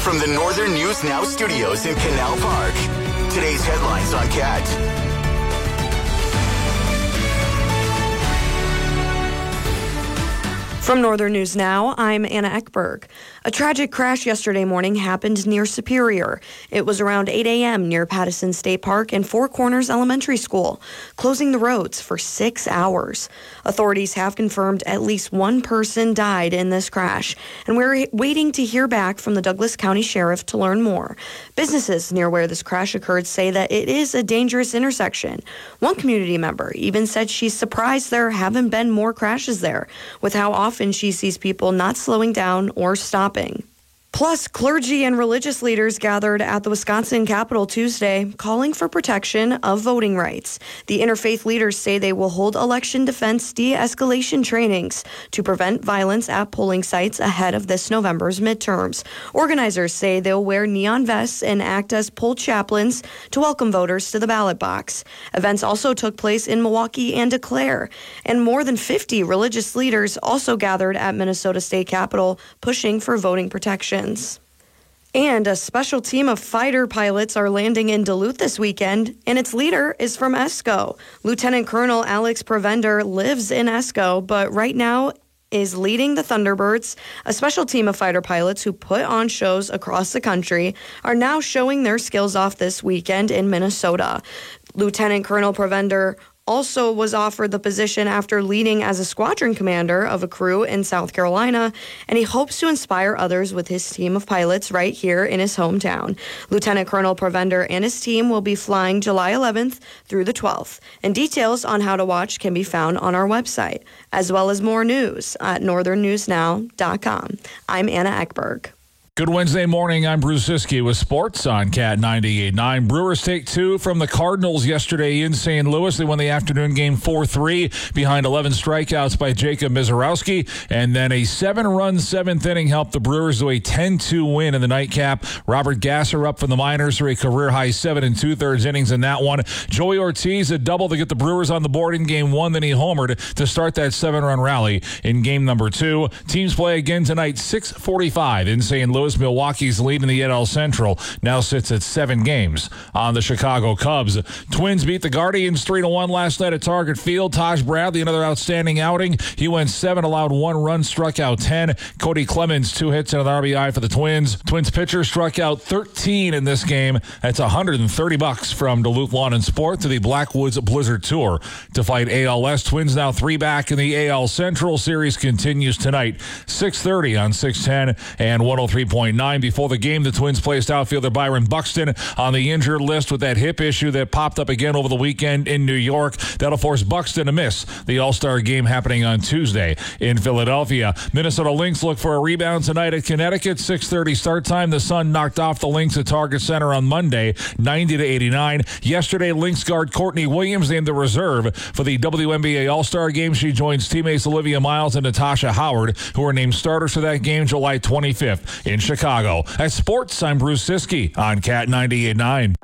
From the Northern News Now studios in Canal Park, today's headlines on CAT. From Northern News Now, I'm Anna Ekberg. A tragic crash yesterday morning happened near Superior. It was around 8 a.m. near Pattison State Park and Four Corners Elementary School, closing the roads for 6 hours. Authorities have confirmed at least one person died in this crash, and we're waiting to hear back from the Douglas County Sheriff to learn more. Businesses near where this crash occurred say that it is a dangerous intersection. One community member even said she's surprised there haven't been more crashes there, with how often she sees people not slowing down or stopping. Plus, clergy and religious leaders gathered at the Wisconsin Capitol Tuesday, calling for protection of voting rights. The interfaith leaders say they will hold election defense de-escalation trainings to prevent violence at polling sites ahead of this November's midterms. Organizers say they'll wear neon vests and act as poll chaplains to welcome voters to the ballot box. Events also took place in Milwaukee and Eau Claire, and more than 50 religious leaders also gathered at Minnesota State Capitol, pushing for voting protection. And a special team of fighter pilots are landing in Duluth this weekend, and its leader is from ESCO. Lieutenant Colonel Alex Provender lives in ESCO, but right now is leading the Thunderbirds. A special team of fighter pilots who put on shows across the country are now showing their skills off this weekend in Minnesota. Lieutenant Colonel Provender also was offered the position after leading as a squadron commander of a crew in South Carolina, and he hopes to inspire others with his team of pilots right here in his hometown. Lieutenant Colonel Provender and his team will be flying July 11th through the 12th, and details on how to watch can be found on our website, as well as more news at northernnewsnow.com. I'm Anna Ekberg. Good Wednesday morning. I'm Bruce Siskey with sports on Cat 98.9. Brewers take two from the Cardinals yesterday in St. Louis. They won the afternoon game 4-3 behind 11 strikeouts by Jacob Misiorowski. And then a 7-run seventh inning helped the Brewers to a 10-2 win in the nightcap. Robert Gasser up from the minors for a career-high 7 2/3 innings in that one. Joey Ortiz a double to get the Brewers on the board in game one. Then he homered to start that 7-run rally in game number 2. Teams play again tonight, 6:45 in St. Louis. Milwaukee's lead in the NL Central now sits at 7 games on the Chicago Cubs. Twins beat the Guardians 3-1 last night at Target Field. Taj Bradley, another outstanding outing. He went 7, allowed 1 run, struck out 10. Cody Clemens, 2 hits and an RBI for the Twins. Twins pitcher struck out 13 in this game. That's $130 from Duluth Lawn and Sport to the Blackwoods Blizzard Tour to fight ALS. Twins now 3 back in the AL Central. Series continues tonight, 6:30 on 610 and 103.9. Before the game, the Twins placed outfielder Byron Buxton on the injured list with that hip issue that popped up again over the weekend in New York. That'll force Buxton to miss the All-Star game happening on Tuesday in Philadelphia. Minnesota Lynx look for a rebound tonight at Connecticut. 6:30 start time. The Sun knocked off the Lynx at Target Center on Monday, 90-89. Yesterday, Lynx guard Courtney Williams named the reserve for the WNBA All-Star game. She joins teammates Olivia Miles and Natasha Howard, who are named starters for that game July 25th in Chicago. At sports, I'm Bruce Siskey on Cat 98.9.